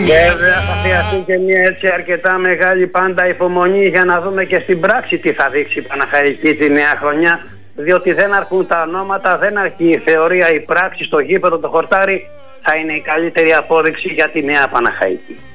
Βέβαια θα χρειαστεί και μια έτσι αρκετά μεγάλη πάντα υπομονή για να δούμε και στην πράξη τι θα δείξει η Παναχαϊκή τη νέα χρονιά, διότι δεν αρκούν τα ονόματα, δεν αρκεί η θεωρία, η πράξη στο γήπεδο, το χορτάρι θα είναι η καλύτερη απόδειξη για τη νέα Παναχαϊκή.